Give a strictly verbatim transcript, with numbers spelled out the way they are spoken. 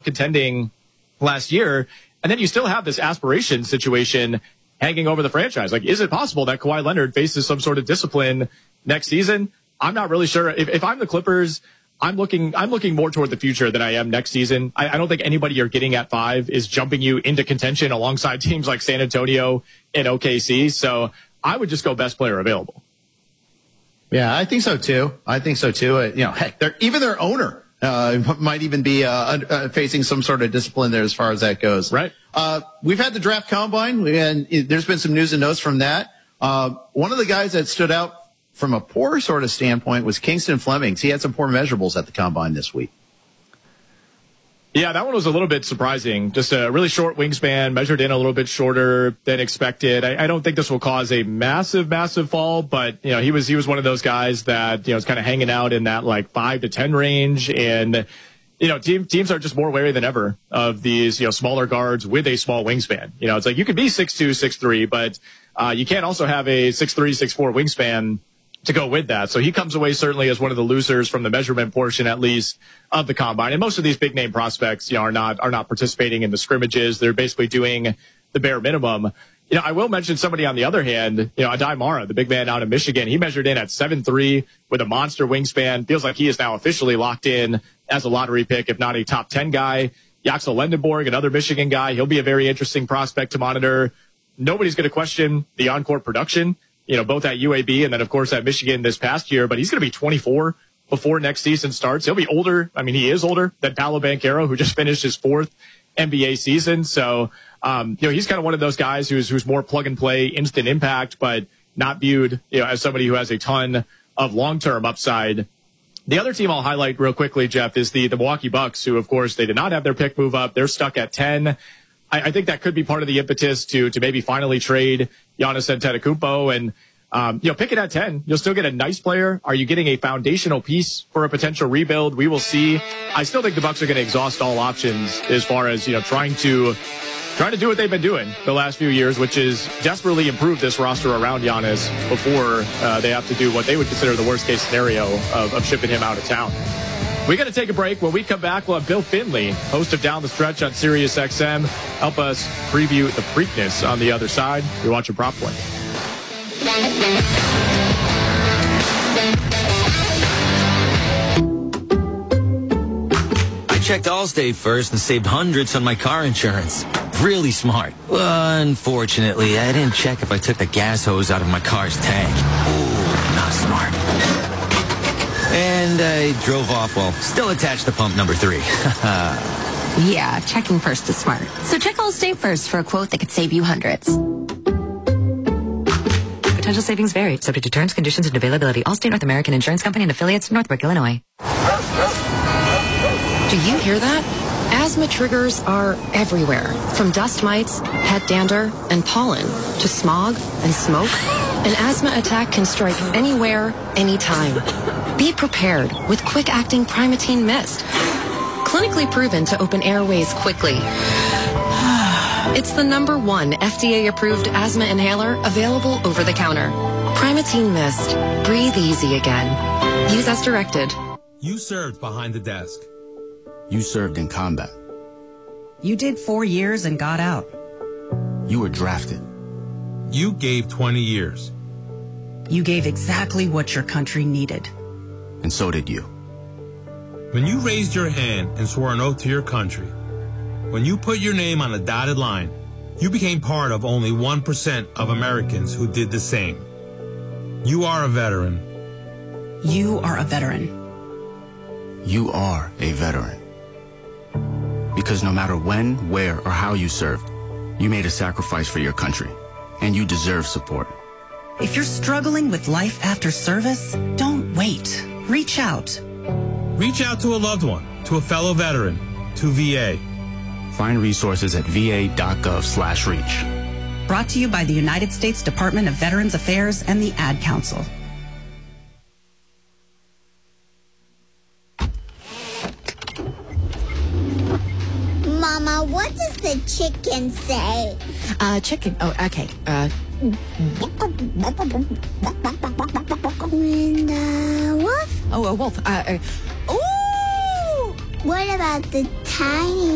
contending last year. And then you still have this aspiration situation hanging over the franchise. Like, is it possible that Kawhi Leonard faces some sort of discipline next season? I'm not really sure. If, if I'm the Clippers, I'm looking, I'm looking more toward the future than I am next season. I, I don't think anybody you're getting at five is jumping you into contention alongside teams like San Antonio and O K C. So I would just go best player available. Yeah, I think so too. I think so too. Uh, you know, heck, they're, even their owner uh, might even be uh, uh, facing some sort of discipline there as far as that goes. Right. Uh, we've had the draft combine, and there's been some news and notes from that. Uh, one of the guys that stood out from a poor sort of standpoint was Kingston Fleming. He had some poor measurables at the combine this week. Yeah, that one was a little bit surprising. Just a really short wingspan, measured in a little bit shorter than expected. I, I don't think this will cause a massive, massive fall, but you know, he was he was one of those guys that you know is kind of hanging out in that like five to ten range, and you know, team, teams are just more wary than ever of these you know smaller guards with a small wingspan. You know, it's like you can be six two, six three, but uh, you can't also have a six three, six four wingspan to go with that. So he comes away certainly as one of the losers from the measurement portion, at least, of the combine. And most of these big name prospects, you know, are not, are not participating in the scrimmages. They're basically doing the bare minimum. You know, I will mention somebody on the other hand, you know, Adai Mara, the big man out of Michigan. He measured in at seven three with a monster wingspan. Feels like he is now officially locked in as a lottery pick, if not a top ten guy. Yaxel Lendenborg, another Michigan guy. He'll be a very interesting prospect to monitor. Nobody's going to question the on-court production, you know, both at U A B and then, of course, at Michigan this past year. But he's going to be twenty-four before next season starts. He'll be older. I mean, he is older than Paolo Banchero, who just finished his fourth N B A season. So, um, you know, he's kind of one of those guys who's who's more plug and play, instant impact, but not viewed, you know, as somebody who has a ton of long-term upside. The other team I'll highlight real quickly, Jeff, is the, the Milwaukee Bucks, who, of course, they did not have their pick move up. They're stuck at ten. I, I think that could be part of the impetus to to maybe finally trade Giannis Antetokounmpo. And, um, you know, pick it at ten. You'll still get a nice player. Are you getting a foundational piece for a potential rebuild? We will see. I still think the Bucks are going to exhaust all options as far as, you know, trying to trying to do what they've been doing the last few years, which is desperately improve this roster around Giannis before uh, they have to do what they would consider the worst case scenario of, of shipping him out of town. We got to take a break. When we come back, we'll have Bill Finley, host of Down the Stretch on Sirius X M, help us preview the Preakness on the other side. You're watching Prop Play. I checked Allstate first and saved hundreds on my car insurance. Really smart. Unfortunately, I didn't check if I took the gas hose out of my car's tank. Ooh, not smart. And I drove off while still attached to pump number three. Yeah, checking first is smart. So check Allstate first for a quote that could save you hundreds. Potential savings vary, subject to terms, conditions, and availability. Allstate North American Insurance Company and affiliates, Northbrook, Illinois. Do you hear that? Asthma triggers are everywhere, from dust mites, pet dander, and pollen, to smog and smoke. An asthma attack can strike anywhere, anytime. Be prepared with quick-acting Primatene Mist. Clinically proven to open airways quickly. It's the number one F D A-approved asthma inhaler available over the counter. Primatene Mist. Breathe easy again. Use as directed. You served behind the desk. You served in combat. You did four years and got out. You were drafted. You gave twenty years. You gave exactly what your country needed. And so did you. When you raised your hand and swore an oath to your country, when you put your name on a dotted line, you became part of only one percent of Americans who did the same. You are a veteran. You are a veteran. You are a veteran. Because no matter when, where, or how you served, you made a sacrifice for your country, and you deserve support. If you're struggling with life after service, don't wait. Reach out. Reach out to a loved one, to a fellow veteran, to V A. Find resources at va.gov slash reach. Brought to you by the United States Department of Veterans Affairs and the Ad Council. Mama, what does the chicken say? Uh, chicken. Oh, okay. Uh, And, uh, wolf? oh, a wolf. Uh, uh, ooh! What about the tiny